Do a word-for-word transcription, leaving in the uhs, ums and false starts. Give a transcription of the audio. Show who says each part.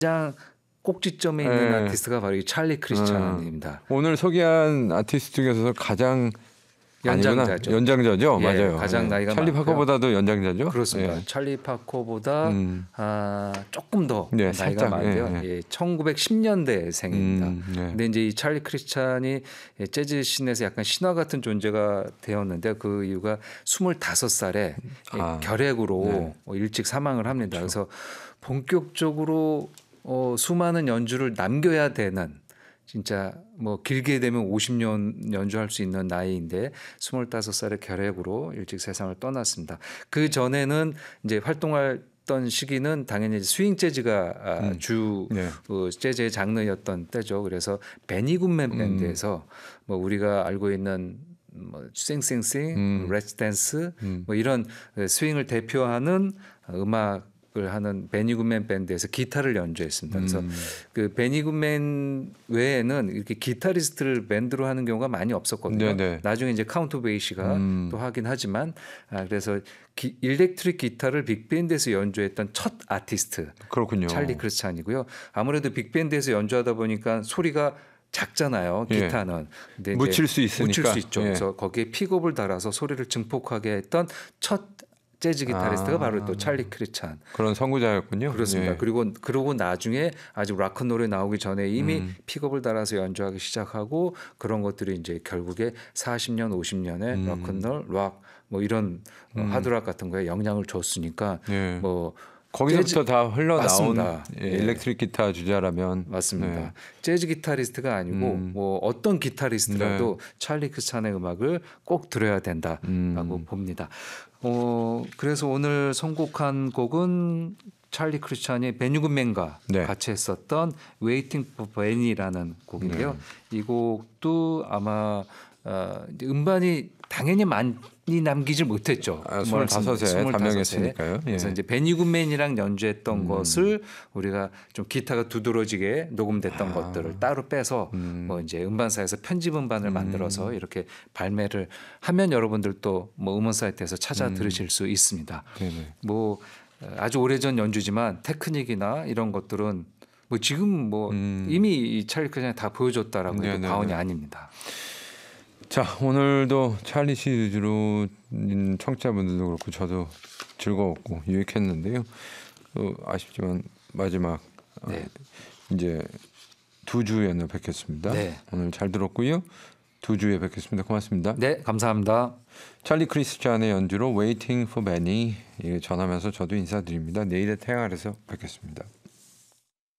Speaker 1: 가장 꼭지점에 있는
Speaker 2: 네.
Speaker 1: 아티스트가 바로 이 찰리 크리스찬입니다.
Speaker 2: 음. 오늘 소개한 아티스트 중에서 가장
Speaker 1: 연장자죠.
Speaker 2: 아니구나. 연장자죠.
Speaker 1: 예,
Speaker 2: 맞아요.
Speaker 1: 가장
Speaker 2: 예.
Speaker 1: 나이가
Speaker 2: 찰리
Speaker 1: 많고요.
Speaker 2: 파커보다도 연장자죠.
Speaker 1: 그렇습니다.
Speaker 2: 예.
Speaker 1: 찰리 파커보다
Speaker 2: 음.
Speaker 1: 아, 조금 더
Speaker 2: 네,
Speaker 1: 나이가
Speaker 2: 살짝,
Speaker 1: 많은데요.
Speaker 2: 예, 예.
Speaker 1: 예, 천구백십 년대생입니다.
Speaker 2: 음, 네.
Speaker 1: 근데 이제 이 찰리 크리스찬이 재즈 씬에서 약간 신화 같은 존재가 되었는데 그 이유가 스물다섯 살에
Speaker 2: 아,
Speaker 1: 결핵으로
Speaker 2: 네.
Speaker 1: 일찍 사망을 합니다.
Speaker 2: 그렇죠.
Speaker 1: 그래서 본격적으로 어, 수많은 연주를 남겨야 되는 진짜 뭐 길게 되면 오십 년 연주할 수 있는 나이인데 스물다섯 살의 결핵으로 일찍 세상을 떠났습니다. 그 전에는 이제 활동했던 시기는 당연히 스윙 재즈가
Speaker 2: 음.
Speaker 1: 주
Speaker 2: 네.
Speaker 1: 그 재즈의 장르였던 때죠. 그래서 베니 굿맨 밴드에서 뭐 우리가 알고 있는 뭐 싱싱싱,
Speaker 2: 음.
Speaker 1: 렛츠 댄스
Speaker 2: 음.
Speaker 1: 뭐 이런 스윙을 대표하는 음악 을 하는 베니 굿맨 밴드에서 기타를 연주했습니다. 그래서
Speaker 2: 음.
Speaker 1: 그 베니 굿맨 외에는 이렇게 기타리스트를 밴드로 하는 경우가 많이 없었거든요.
Speaker 2: 네네.
Speaker 1: 나중에 이제 카운트 베이시가
Speaker 2: 음.
Speaker 1: 또 하긴 하지만 아, 그래서 기, 일렉트릭 기타를 빅밴드에서 연주했던 첫 아티스트
Speaker 2: 그렇군요.
Speaker 1: 찰리 크리스찬이고요. 아무래도 빅밴드에서 연주하다 보니까 소리가 작잖아요.
Speaker 2: 예.
Speaker 1: 기타는. 근데
Speaker 2: 묻힐
Speaker 1: 이제
Speaker 2: 수 있으니까.
Speaker 1: 묻힐 수 있죠.
Speaker 2: 예.
Speaker 1: 그래서 거기에 픽업을 달아서 소리를 증폭하게 했던 첫 재즈 기타리스트가
Speaker 2: 아.
Speaker 1: 바로 또 찰리 크리스찬.
Speaker 2: 그런 선구자였군요.
Speaker 1: 그렇습니다.
Speaker 2: 예.
Speaker 1: 그리고 그러고 나중에 아직 락큰롤이 나오기 전에 이미
Speaker 2: 음.
Speaker 1: 픽업을 달아서 연주하기 시작하고 그런 것들이 이제 결국에 사십 년, 오십 년에
Speaker 2: 음.
Speaker 1: 락큰롤, 락 뭐 이런 어,
Speaker 2: 음.
Speaker 1: 하드락 같은 거에 영향을 줬으니까
Speaker 2: 예.
Speaker 1: 뭐
Speaker 2: 거기서부터
Speaker 1: 재즈-
Speaker 2: 다 흘러나온
Speaker 1: 맞습니다.
Speaker 2: 예,
Speaker 1: 예.
Speaker 2: 일렉트릭 기타 주자라면
Speaker 1: 맞습니다.
Speaker 2: 네.
Speaker 1: 재즈 기타리스트가 아니고
Speaker 2: 음.
Speaker 1: 뭐 어떤 기타리스트라도 찰리 크리스찬의 음악을 꼭 들어야 된다라고
Speaker 2: 음.
Speaker 1: 봅니다. 어, 그래서 오늘 선곡한 곡은 찰리 크리스찬이 베니 굿맨과
Speaker 2: 네.
Speaker 1: 같이 했었던 Waiting for Benny라는 곡인데요.
Speaker 2: 네.
Speaker 1: 이 곡도 아마 어, 이제 음반이 당연히 많이 남기질 못했죠.
Speaker 2: 아, 스물다섯에 단명했으니까요. 예.
Speaker 1: 그래서 이제 베니 굿맨이랑 연주했던
Speaker 2: 음.
Speaker 1: 것을 우리가 좀 기타가 두드러지게 녹음됐던
Speaker 2: 아.
Speaker 1: 것들을 따로 빼서
Speaker 2: 음.
Speaker 1: 뭐 이제 음반사에서 편집 음반을
Speaker 2: 음.
Speaker 1: 만들어서 이렇게 발매를 하면 여러분들도 뭐 음원 사이트에서 찾아
Speaker 2: 음.
Speaker 1: 들으실 수 있습니다.
Speaker 2: 네네.
Speaker 1: 뭐 아주 오래전 연주지만 테크닉이나 이런 것들은 뭐 지금 뭐
Speaker 2: 음.
Speaker 1: 이미 이 찰리 크리스찬이 다 보여줬다라고 해도
Speaker 2: 네네네.
Speaker 1: 과언이 아닙니다.
Speaker 2: 자, 오늘도 찰리 시리즈로 음, 청취자분들도 그렇고 저도 즐거웠고 유익했는데요. 또 아쉽지만 마지막
Speaker 1: 네.
Speaker 2: 어, 이제 두 주에는 뵙겠습니다.
Speaker 1: 네.
Speaker 2: 오늘 잘 들었고요. 두 주에 뵙겠습니다. 고맙습니다.
Speaker 1: 네, 감사합니다.
Speaker 2: 찰리 크리스찬의 연주로 Waiting for Benny 전하면서 저도 인사드립니다. 내일의 태양 아래서 뵙겠습니다.